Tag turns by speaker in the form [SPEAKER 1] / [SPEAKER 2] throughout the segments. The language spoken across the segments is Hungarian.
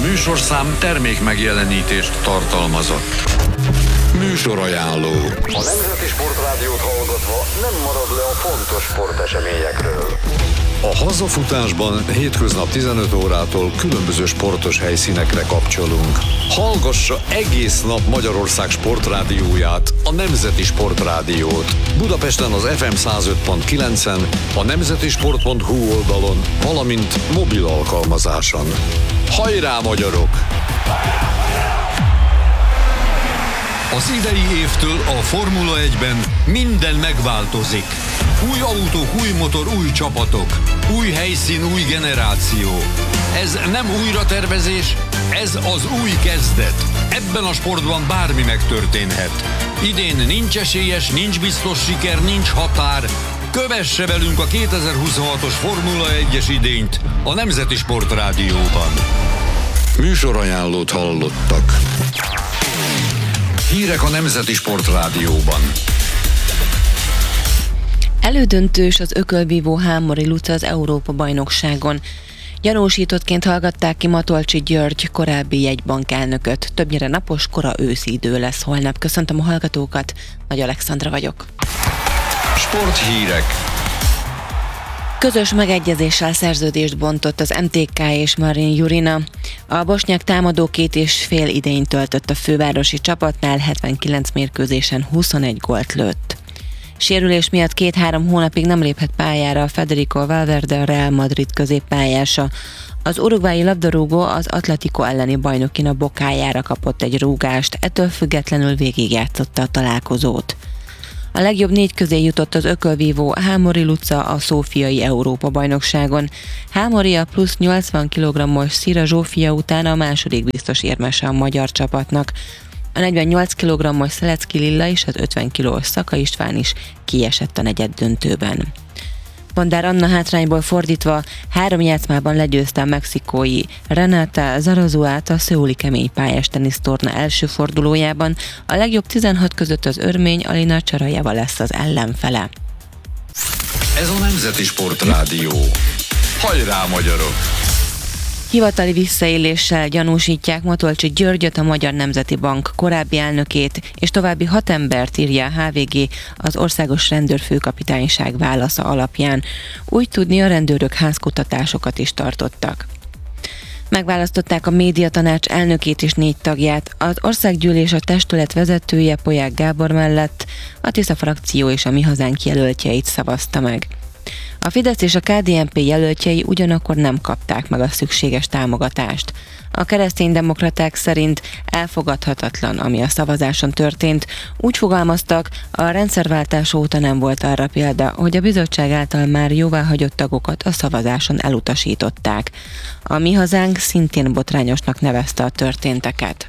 [SPEAKER 1] műsorszám termék megjelenítést tartalmazott. Műsorajánló.
[SPEAKER 2] A Nemzeti Sportrádiót hallgatva nem marad le a fontos sporteseményekről.
[SPEAKER 1] A hazafutásban hétköznap 15 órától különböző sportos helyszínekre kapcsolunk. Hallgassa egész nap Magyarország sportrádióját, a Nemzeti Sportrádiót. Budapesten az FM 105.9-en, a nemzetisport.hu oldalon, valamint mobil alkalmazáson. Hajrá, magyarok!
[SPEAKER 3] Az idei évtől a Formula 1-ben minden megváltozik. Új autók, új motor, új csapatok. Új helyszín, új generáció. Ez nem újratervezés, ez az új kezdet. Ebben a sportban bármi megtörténhet. Idén nincs esélyes, nincs biztos siker, nincs határ. Kövesse velünk a 2026-os Formula 1-es idényt a Nemzeti Sportrádióban.
[SPEAKER 1] Műsorajánlót hallottak. Hírek a Nemzeti Sportrádióban.
[SPEAKER 4] Elődöntős az ökölvívó Hámori Luca az Európa-bajnokságon. Gyanúsítottként hallgatták ki Matolcsy György, korábbi jegybank elnököt. Többnyire napos, kora őszi idő lesz holnap. Köszöntöm a hallgatókat, Nagy Alexandra vagyok.
[SPEAKER 1] Sporthírek.
[SPEAKER 4] Közös megegyezéssel szerződést bontott az MTK és Marin Jurina. A bosnyák támadó 2,5 idényt töltött a fővárosi csapatnál, 79 mérkőzésen 21 gólt lőtt. Sérülés miatt 2-3 hónapig nem léphet pályára a Federico Valverde, a Real Madrid középpályása. Az uruguayi labdarúgó az Atletico elleni bajnokin a bokájára kapott egy rúgást, ettől függetlenül végigjátszotta a találkozót. A legjobb 4 közé jutott az ökölvívó Hámori Luca a szófiai Európa-bajnokságon. Hámori a plusz 80 kg-os Szira Zsófia után a második biztos érmese a magyar csapatnak. A 48 kg-os Szelecki Lilla és az 50 kg-os Szaka István is kiesett a negyeddöntőben. Bondár Anna hátrányból fordítva 3 játszmában legyőzte a mexikói Renata Zarazuát a szöuli keménypályás tenisztorna első fordulójában. A legjobb 16 között az örmény Alina Csarajeva lesz az ellenfele.
[SPEAKER 1] Ez a Nemzeti Sportrádió. Hajrá, magyarok!
[SPEAKER 4] Hivatali visszaéléssel gyanúsítják Matolcsy Györgyöt, a Magyar Nemzeti Bank korábbi elnökét, és további 6 embert, írja a HVG az Országos Rendőrfőkapitányság válasza alapján. Úgy tudni, a rendőrök házkutatásokat is tartottak. Megválasztották a médiatanács elnökét és 4 tagját. Az országgyűlés a testület vezetője Polyák Gábor mellett a Tisza frakció és a Mi Hazánk jelöltjeit szavazta meg. A Fidesz és a KDNP jelöltjei ugyanakkor nem kapták meg a szükséges támogatást. A kereszténydemokraták szerint elfogadhatatlan, ami a szavazáson történt. Úgy fogalmaztak, a rendszerváltás óta nem volt arra példa, hogy a bizottság által már jóváhagyott tagokat a szavazáson elutasították. A Mi Hazánk szintén botrányosnak nevezte a történteket.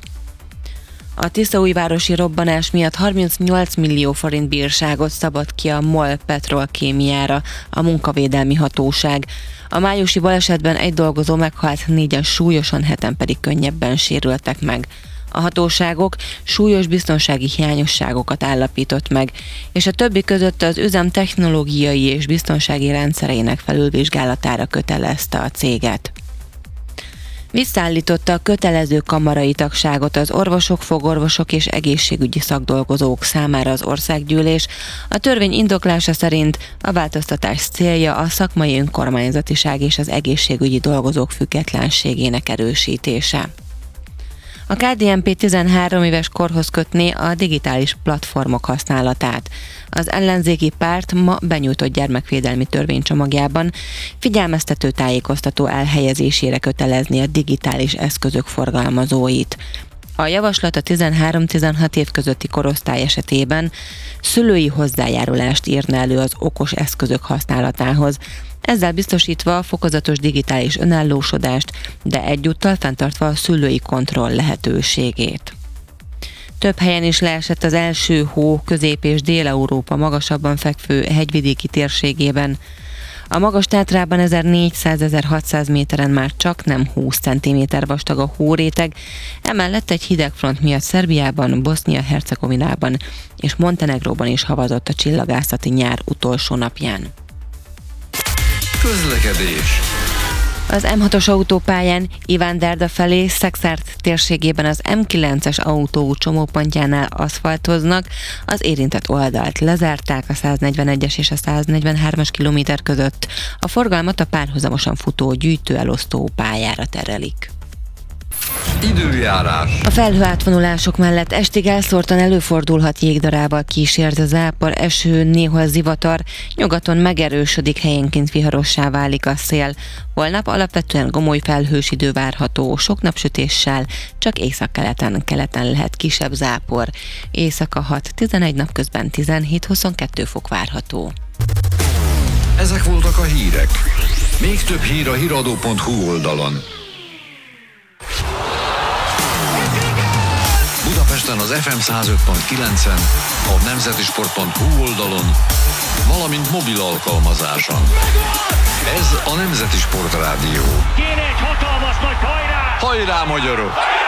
[SPEAKER 4] A tiszaújvárosi robbanás miatt 38 millió forint bírságot szabott ki a MOL Petrolkémiára a munkavédelmi hatóság. A májusi balesetben egy dolgozó meghalt, 4-en súlyosan, 7-en pedig könnyebben sérültek meg. A hatóságok súlyos biztonsági hiányosságokat állapított meg, és a többi között az üzem technológiai és biztonsági rendszereinek felülvizsgálatára kötelezte a céget. Visszaállította a kötelező kamarai tagságot az orvosok, fogorvosok és egészségügyi szakdolgozók számára az országgyűlés. A törvény indoklása szerint a változtatás célja a szakmai önkormányzatiság és az egészségügyi dolgozók függetlenségének erősítése. A KDNP 13 éves korhoz kötné a digitális platformok használatát. Az ellenzéki párt ma benyújtott gyermekvédelmi törvénycsomagjában figyelmeztető tájékoztató elhelyezésére kötelezni a digitális eszközök forgalmazóit. A javaslat a 13-16 év közötti korosztály esetében szülői hozzájárulást írna elő az okos eszközök használatához, ezzel biztosítva a fokozatos digitális önállósodást, de egyúttal fenntartva a szülői kontroll lehetőségét. Több helyen is leesett az első hó Közép- és Dél-Európa magasabban fekvő hegyvidéki térségében. A Magas-Tátrában 1400-1600 méteren már csak nem 20 cm vastag a hóréteg, emellett egy hidegfront miatt Szerbiában, Bosznia-Hercegovinában és Montenegróban is havazott a csillagászati nyár utolsó napján.
[SPEAKER 1] Közlekedés.
[SPEAKER 4] Az M6-os autópályán Ivánderda felé Szekszárd térségében az M9-es autóút csomópontjánál aszfaltoznak, az érintett oldalt lezárták a 141-es és a 143-as kilométer között. A forgalmat a párhuzamosan futó gyűjtő-elosztó pályára terelik.
[SPEAKER 1] Időjárás.
[SPEAKER 4] A felhőátvonulások mellett estig elszórtan előfordulhat jégdarával kísért zápor, eső, néhol zivatar, nyugaton megerősödik, helyenként viharossá válik a szél. Holnap alapvetően gomoly felhős idő várható, sok napsütéssel, csak északkeleten lehet kisebb zápor. Éjszaka 6-11, napközben 17-22 fok várható.
[SPEAKER 1] Ezek voltak a hírek. Még több hír a hiradó.hu oldalon. Budapesten az FM 105.9-en, a nemzetisport.hu oldalon, valamint mobil alkalmazáson. Ez a Nemzeti Sport Rádió.
[SPEAKER 5] Kéne egy hatalmas nagy hajrá!
[SPEAKER 1] Hajrá, magyarok!